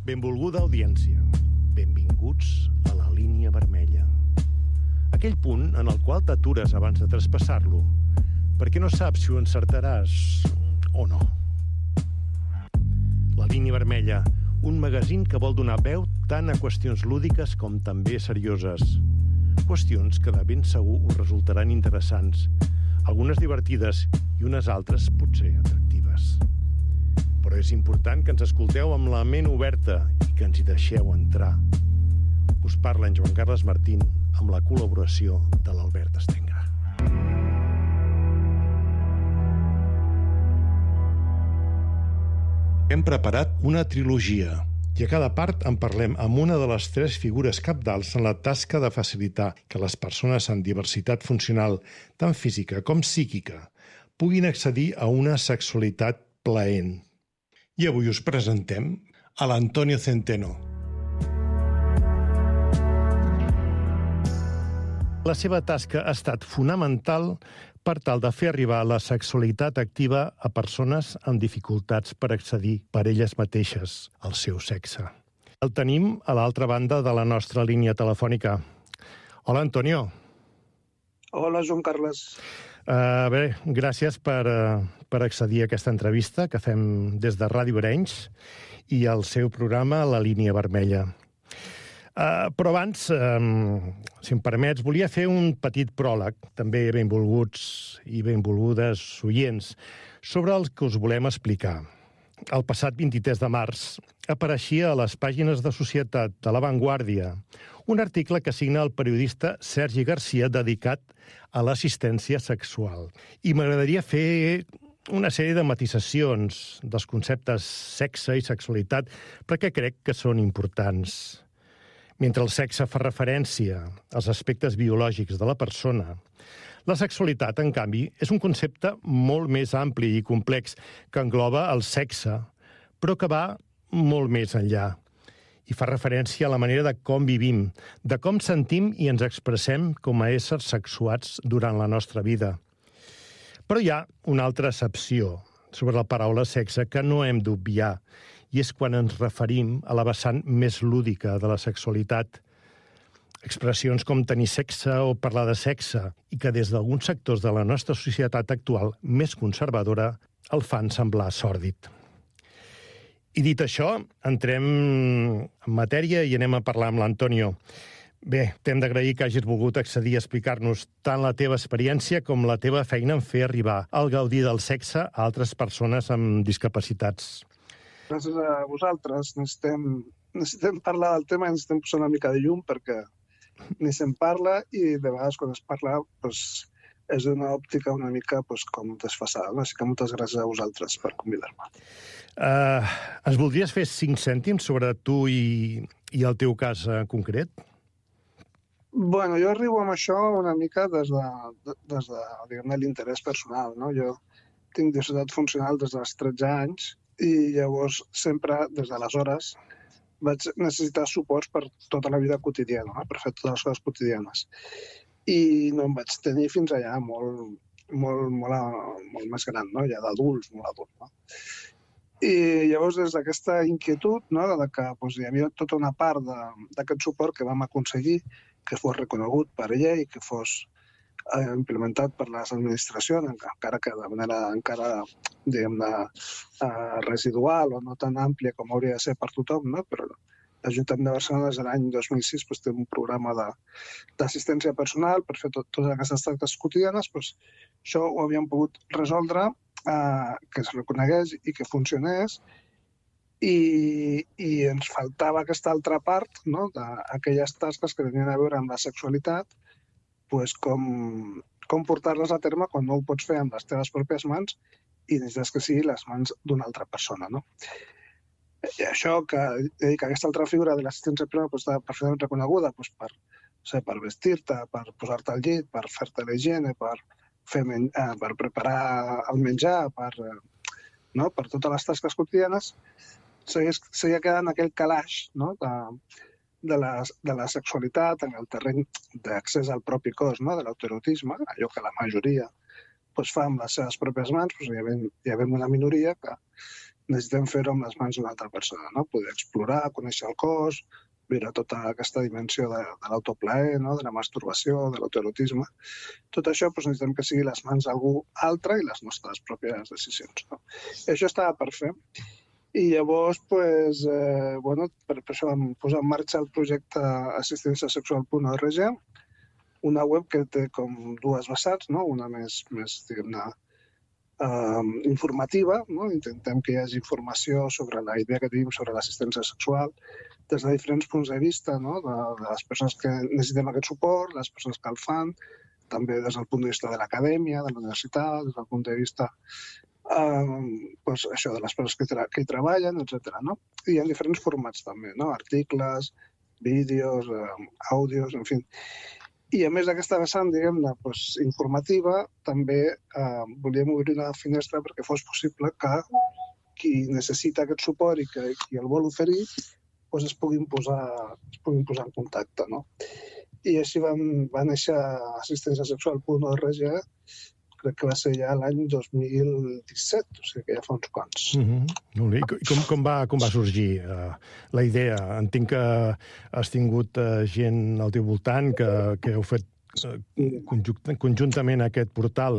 Benvolguda audiència, benvinguts a la línia vermella. Aquell punt en el qual t'atures abans de traspassar-lo, perquè no saps si ho encertaràs o no. La línia vermella, un magazín que vol donar veu tant a qüestions lúdiques com també serioses. Qüestions que de ben segur us resultaran interessants, algunes divertides i unes altres potser atractives. Però és important que ens escolteu amb la ment oberta i que ens hi deixeu entrar. Us parla en Joan Carles Martín amb la col·laboració de l'Albert Estenga. Hem preparat una trilogia i a cada part en parlem amb una de les 3 figures cabdals en la tasca de facilitar que les persones amb diversitat funcional, tant física com psíquica, puguin accedir a una sexualitat plaent. I avui us presentem a l'Antonio Centeno. La seva tasca ha estat fonamental per tal de fer arribar la sexualitat activa a persones amb dificultats per accedir per elles mateixes al seu sexe. El tenim a l'altra banda de la nostra línia telefònica. Hola, Antonio. Hola, Joan Carles. Bé, gràcies per accedir a aquesta entrevista que fem des de Ràdio Arenys i el seu programa La Línia Vermella. Però abans, si em permets, volia fer un petit pròleg, també benvolguts i benvolgudes oients, sobre el que us volem explicar. El passat 23 de març apareixia a les pàgines de Societat de La Vanguardia un article que signa el periodista Sergi Garcia dedicat a l'assistència sexual. I m'agradaria fer una sèrie de matisacions dels conceptes sexe i sexualitat perquè crec que són importants. Mentre el sexe fa referència als aspectes biològics de la persona, la sexualitat, en canvi, és un concepte molt més ampli i complex que engloba el sexe, però que va molt més enllà. I fa referència a la manera de com vivim, de com sentim i ens expressem com a éssers sexuats durant la nostra vida. Però hi ha una altra accepció sobre la paraula sexe que no hem d'obviar, i és quan ens referim a la vessant més lúdica de la sexualitat. Expressions com tenir sexe o parlar de sexe, i que des d'alguns sectors de la nostra societat actual més conservadora el fan semblar sòrdid. I dit això, entrem en matèria i anem a parlar amb l'Antonio. Bé, t'hem d'agrair que hagis volgut accedir a explicar-nos tant la teva experiència com la teva feina en fer arribar el gaudir del sexe a altres persones amb discapacitats. Gràcies a vosaltres. Necessitem parlar del tema i necessitem posar una mica de llum perquè ni se'n parla i de vegades quan es parla és d'una òptica una mica com desfasada. Així que moltes gràcies a vosaltres per convidar-me. Ens voldries fer 5 cèntims sobre tu i el teu cas concret? Bueno, jo arribo amb això una mica des de l'interès personal, no? Jo tinc diversitat funcional des dels 13 anys i llavors sempre, des d'aleshores, vaig necessitar suports per tota la vida quotidiana, per fer totes les coses quotidianes. I no em vaig tenir fins allà molt més gran, no? Ja d'adults, molt adult, no? I llavors, des d'aquesta inquietud, no? De que hi havia tota una part d'aquest suport que vam aconseguir que fos reconegut per llei, que fos implementat per les administracions, encara que de manera encara, diguem-ne, residual o no tan àmplia com hauria de ser per tothom, no? Però l'Ajuntament de Barcelona des de l'any 2006 té un programa d'assistència personal per fer totes aquestes tasques quotidianes. Això ho havíem pogut resoldre, que es reconegués i que funcionés, i ens faltava aquesta altra part, no? D'aquelles tasques que tenien a veure amb la sexualitat, com portar-les a terme quan no ho pots fer amb les teves pròpies mans i necessites que sigui les mans d'una altra persona, no? I això, que aquesta altra figura de l'assistència personal està perfectament reconeguda per vestir-te, per posar-te al llit, per fer-te la higiene, per preparar el menjar, per totes les tasques quotidianes, seguia quedant aquell calaix, no? De la sexualitat en el terreny d'accés al propi cos, no? De l'autoerotisme, allò que la majoria fa amb les seves pròpies mans. Hi havia una minoria necessitem fer-ho amb les mans d'una altra persona, no? Poder explorar, conèixer el cos, viure tota aquesta dimensió de l'autoplaer, no? De la masturbació, de l'autoerotisme. Tot això necessitem que sigui les mans d'algú altre i les nostres pròpies decisions, no? I això estava per fer. I llavors, per això vam posar en marxa el projecte assistenciasexual.org, una web que té com dues vessants, no? Una més diguem-ne, informativa, no? Intentem que hi hagi informació sobre la idea que tenim sobre l'assistència sexual des de diferents punts de vista, no? De les persones que necessitem aquest suport, les persones que el fan, també des del punt de vista de l'acadèmia, de la universitat, des del punt de vista això de les persones que hi treballen, etc. No? I hi ha diferents formats també, no? Articles, vídeos, àudios, en fi. I a més d'aquesta vessant, diguem-ne, informativa, també volíem obrir una finestra perquè fos possible que qui necessita aquest suport i qui el vol oferir es puguin posar en contacte, no? I així va néixer assistenciasexual.org, crec que va ser ja l'any 2017, o sigui que ja fa uns quants. Molt bé. I com va sorgir la idea? Entenc que has tingut gent al teu voltant que heu fet conjuntament aquest portal.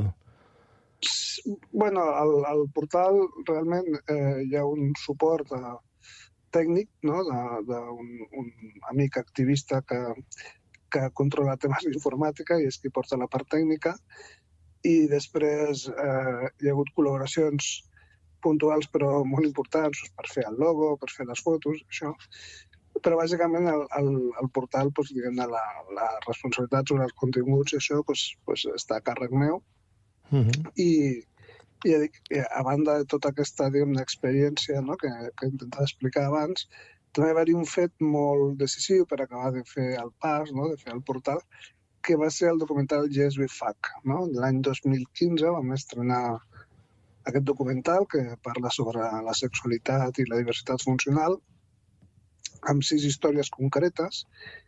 Bueno, al portal realment hi ha un suport tècnic, no? d'un amic activista que controla temes d'informàtica i és qui porta la part tècnica. I després hi ha hagut col·laboracions puntuals però molt importants per fer el logo, per fer les fotos, això. Però bàsicament el portal, diguem-ne, la responsabilitat sobre els continguts i això està a càrrec meu. I ja dic, a banda de tota aquesta, diguem-ne, experiència, no? que he intentat explicar abans, també va haver un fet molt decisiu per acabar de fer el pas, no? De fer el portal, que va ser el documental Yes We Fuck. No? L'any 2015 vam estrenar aquest documental que parla sobre la sexualitat i la diversitat funcional amb 6 històries concretes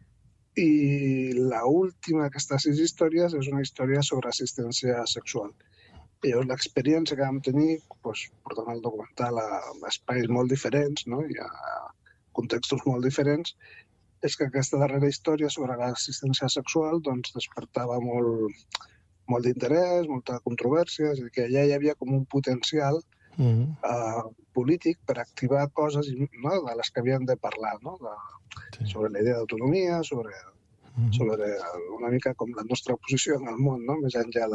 i l'última d'aquestes 6 històries és una història sobre assistència sexual. I llavors l'experiència que vam tenir portant el documental a espais molt diferents, no? I a contextos molt diferents, és que aquesta darrera història sobre l'assistència sexual despertava molt d'interès, molta controvèrsia, és a dir, que allà hi havia com un potencial polític per activar coses, no? De les que havien de parlar, no? Sobre la idea d'autonomia, sobre una mica com la nostra posició en el món, no? Més enllà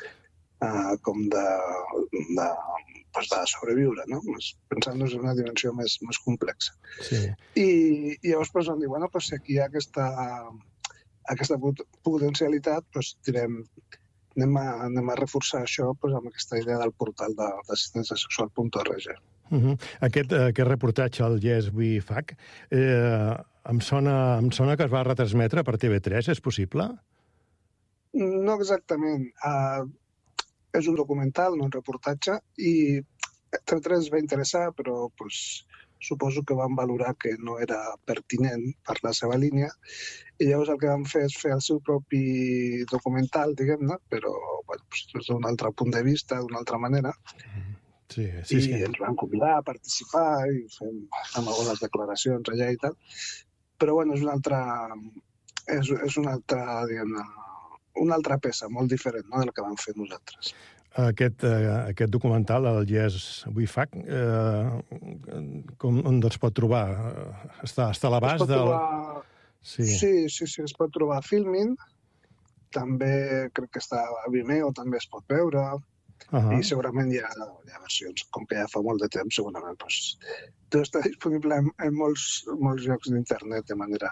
de sobreviure, no? Pensant-nos en una dimensió més complexa. Sí. I llavors vam dir, si aquí hi ha aquesta potencialitat, anem a reforçar això amb aquesta idea del portal d'assistenciasexual.org. Aquest reportatge, el Yes We Fuck, em sona que es va retransmetre per TV3, és possible? No exactament. És un documental, no un reportatge, i TV3 es va interessar, però suposo que van valorar que no era pertinent per la seva línia, i llavors el que van fer és fer el seu propi documental, diguem-ne, però des d'un altre punt de vista, d'una altra manera. Sí. I ens van convidar a participar i fem algunes declaracions allà i tal. Però és una altra, diguem-ne, una altra peça molt diferent, no, del que vam fer nosaltres. Aquest documental, el Yes We Fuck, on es pot trobar? Està a l'abast del... Sí, es pot trobar a Filmin, també crec que està a Vimeo, també es pot veure, i segurament hi ha versions, com que ja fa molt de temps, segurament tot està disponible en molts llocs d'internet de manera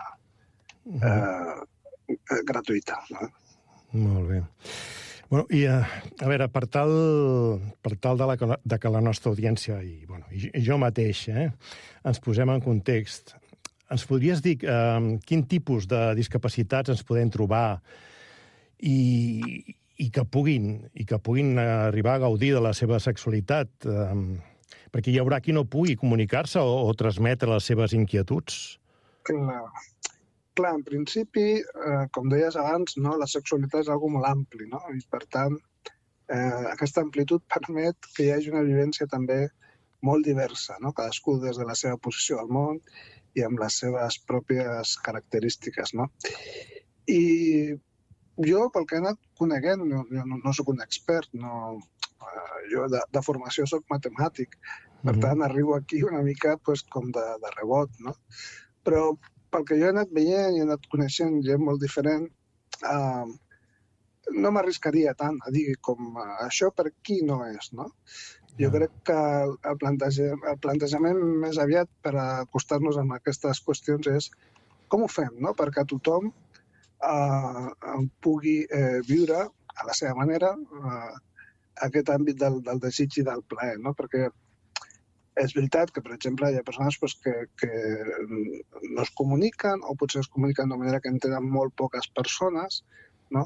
gratuïta, no? Molt bé. I, a veure, per tal de que la nostra audiència i jo mateix ens posem en context, ens podries dir quin tipus de discapacitats ens podem trobar i que puguin arribar a gaudir de la seva sexualitat? Perquè hi haurà qui no pugui comunicar-se o transmetre les seves inquietuds. Clar, en principi, com deies abans, la sexualitat és algo molt ampli, no? I per tant, aquesta amplitud permet que hi hagi una vivència també molt diversa, no? Cadascú des de la seva posició al món i amb les seves pròpies característiques, no? I jo, pel que he anat coneguent, no soc un expert, jo de formació soc matemàtic, per tant arribo aquí una mica com de rebot, no? Però pel que jo he anat veient i he anat coneixent gent molt diferent, no m'arriscaria tant a dir com això per qui no és, no? Jo crec que el plantejament més aviat per acostar-nos a aquestes qüestions és com ho fem, no? Perquè tothom pugui viure a la seva manera aquest àmbit del desig i del plaer, no? Perquè és veritat que, per exemple, hi ha persones que no es comuniquen o potser es comuniquen de manera que entenen molt poques persones, no?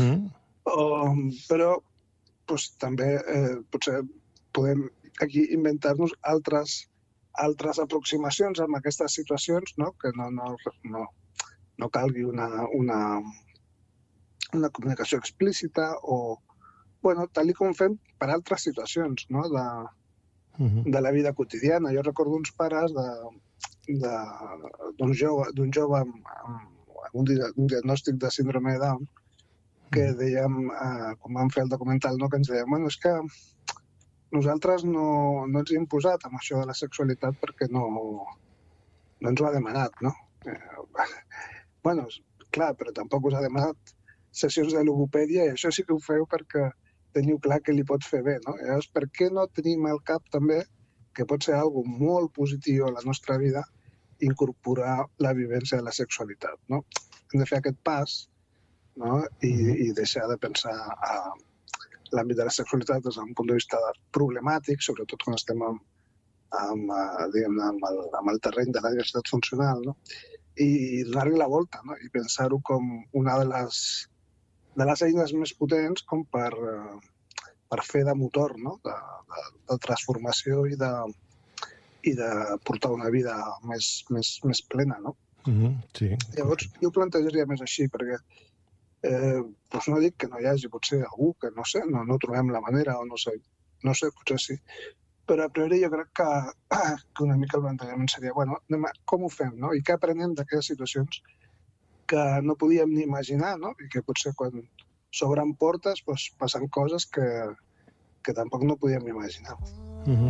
Però també potser podem aquí inventar-nos altres aproximacions amb aquestes situacions, no? Que no calgui una comunicació explícita o, tal com fem per altres situacions, no? De la vida quotidiana. Jo recordo uns pares d'un jove amb un diagnòstic de síndrome de Down que dèiem, quan vam fer el documental, que ens dèiem, és que nosaltres no ens hem posat amb això de la sexualitat perquè no ens ho ha demanat, no? Clar, però tampoc us ha demanat sessions de logopèdia i això sí que ho feu perquè teniu clar que li pot fer bé, no? Llavors, per què no tenim al cap també que pot ser algo molt positiu a la nostra vida incorporar la vivència de la sexualitat, no? Hem de fer aquest pas, no? I deixar de pensar a l'àmbit de la sexualitat des d'un punt de vista problemàtic, sobretot quan estem amb el terreny de la diversitat funcional, no? I donar-li la volta, no? I pensar-ho com una de les eines més potents com per fer de motor, no? De transformació i de portar una vida més plena, no? Sí. Llavors, jo ho plantejaria més així, perquè no dic que no hi hagi potser algú que, no sé, no trobem la manera o no sé, potser sí. Però a priori jo crec que una mica el plantejament seria, com ho fem, no? I què aprenem d'aquelles situacions que no podíem ni imaginar, no? I que potser quan s'obren portes passen coses que tampoc no podíem imaginar.